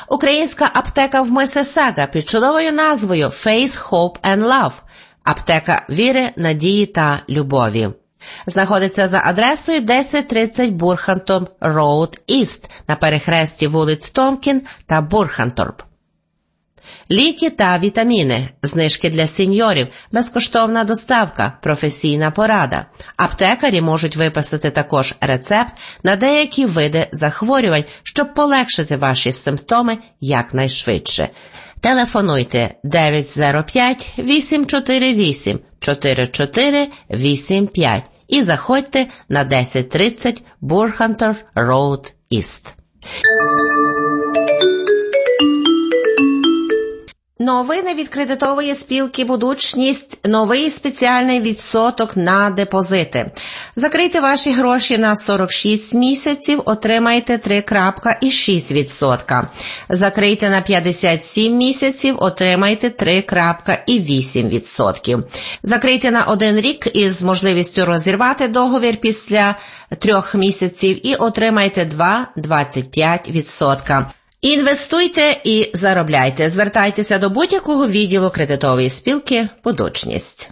Українська аптека в Миссисага під чудовою назвою Faith, Hope and Love – аптека віри, надії та любові. Знаходиться за адресою 1030 Бурхантон Роуд Іст на перехресті вулиць Томкін та Бурханторп. Ліки та вітаміни, знижки для сеньорів, безкоштовна доставка, професійна порада. Аптекарі можуть виписати також рецепт на деякі види захворювань, щоб полегшити ваші симптоми якнайшвидше. Телефонуйте 905-848-4485 і заходьте на 1030 Бурхантон Роуд Іст. Новини від кредитової спілки «Будучність» – новий спеціальний відсоток на депозити. Закрийте ваші гроші на 46 місяців, отримайте 3,6%. Закрийте на 57 місяців, отримайте 3,8%. Закрийте на 1 рік із можливістю розірвати договір після 3 місяців і отримайте 2,25%. Інвестуйте і заробляйте. Звертайтеся до будь-якого відділу кредитової спілки «Будучність».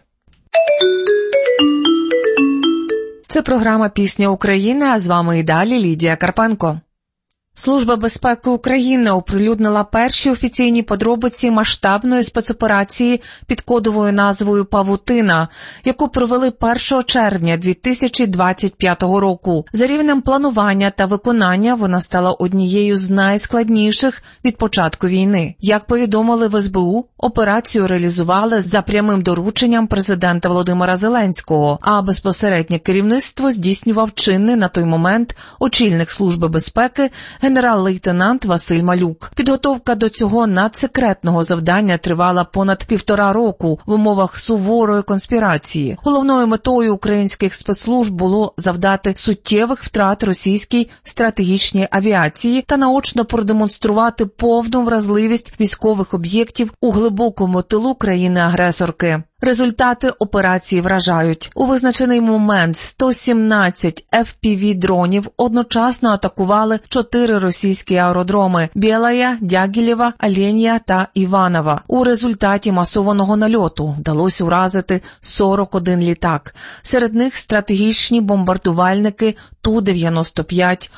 Це програма «Пісня України», а з вами і далі Лідія Карпенко. Служба безпеки України оприлюднила перші офіційні подробиці масштабної спецоперації під кодовою назвою «Павутина», яку провели 1 червня 2025 року. За рівнем планування та виконання вона стала однією з найскладніших від початку війни. Як повідомили в СБУ, операцію реалізували за прямим дорученням президента Володимира Зеленського, а безпосереднє керівництво здійснював чинний на той момент очільник Служби безпеки генерал-лейтенант Василь Малюк. Підготовка до цього надсекретного завдання тривала понад 1,5 року в умовах суворої конспірації. Головною метою українських спецслужб було завдати суттєвих втрат російській стратегічній авіації та наочно продемонструвати повну вразливість військових об'єктів у глибокому тилу країни-агресорки. Результати операції вражають. У визначений момент 117 FPV-дронів одночасно атакували 4 російські аеродроми – Білая, Дягілєва, Оленя та Іванова. У результаті масованого нальоту вдалося уразити 41 літак. Серед них стратегічні бомбардувальники Ту-95,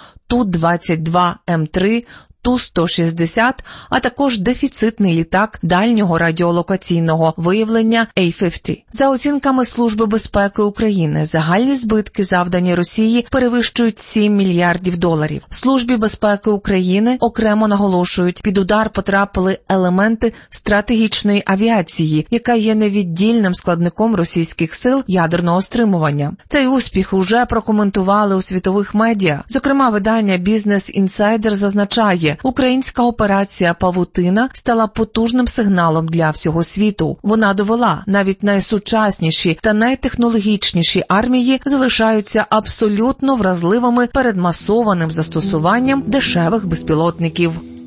Ту-22М3, Ту-160, а також дефіцитний літак дальнього радіолокаційного виявлення A-50. За оцінками Служби безпеки України, загальні збитки, завдані Росії, перевищують $7 мільярдів. В Службі безпеки України окремо наголошують, під удар потрапили елементи стратегічної авіації, яка є невіддільним складником російських сил ядерного стримування. Цей успіх уже прокоментували у світових медіа. Зокрема, видання Business Insider зазначає, українська операція «Павутина» стала потужним сигналом для всього світу. Вона довела, навіть найсучасніші та найтехнологічніші армії залишаються абсолютно вразливими перед масованим застосуванням дешевих безпілотників.